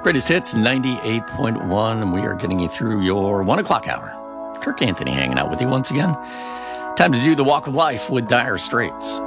Greatest Hits 98.1, and we are getting you through your 1 o'clock hour. Kirk Anthony hanging out with you once again. Time to do the Walk of Life with Dire Straits.